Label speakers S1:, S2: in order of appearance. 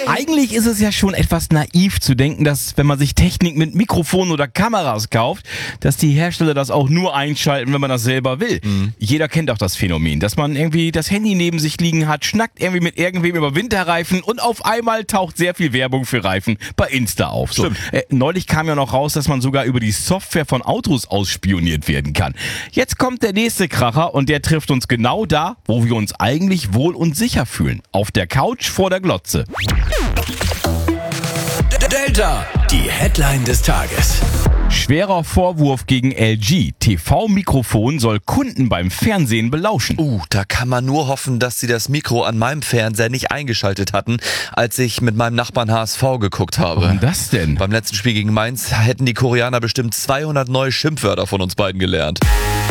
S1: Eigentlich ist es ja schon etwas naiv zu denken, dass wenn man sich Technik mit Mikrofonen oder Kameras kauft, dass die Hersteller das auch nur einschalten, wenn man das selber will. Jeder kennt auch das Phänomen, dass man irgendwie das Handy neben sich liegen hat, schnackt irgendwie mit irgendwem über Winterreifen und auf einmal taucht sehr viel Werbung für Reifen bei Insta auf. So, neulich kam ja noch raus, dass man sogar über die Software von Autos ausspioniert werden kann. Jetzt kommt der nächste Kracher und der trifft uns genau da, wo wir uns eigentlich wohl und sicher fühlen. Auf der Couch vor der Glotze.
S2: Delta, die Headline des Tages.
S1: Schwerer Vorwurf gegen LG. TV-Mikrofon soll Kunden beim Fernsehen belauschen.
S3: Da kann man nur hoffen, dass sie das Mikro an meinem Fernseher nicht eingeschaltet hatten, als ich mit meinem Nachbarn HSV geguckt habe.
S1: Warum das denn?
S3: Beim letzten Spiel gegen Mainz hätten die Koreaner bestimmt 200 neue Schimpfwörter von uns beiden gelernt.